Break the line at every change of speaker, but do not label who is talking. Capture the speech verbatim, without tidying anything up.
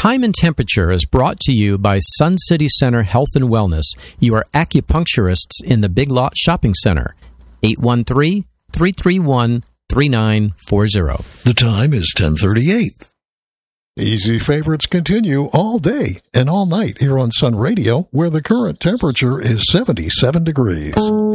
Time and Temperature is brought to you by Sun City Center Health and Wellness, your acupuncturists in the Big Lot Shopping Center. eight one three, three three one, three nine four zero.
The time is ten thirty-eight.
Easy favorites continue all day and all night here on Sun Radio, where the current temperature is seventy-seven degrees.